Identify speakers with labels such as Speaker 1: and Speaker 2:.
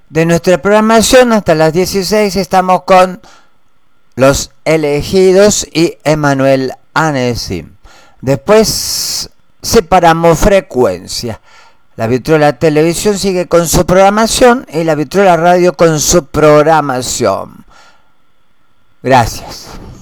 Speaker 1: de nuestra programación. Hasta las 16 estamos con Los Elegidos y Emanuel Anesim. Después separamos frecuencia. La Vitrola Televisión sigue con su programación y la Vitrola Radio con su programación. Gracias.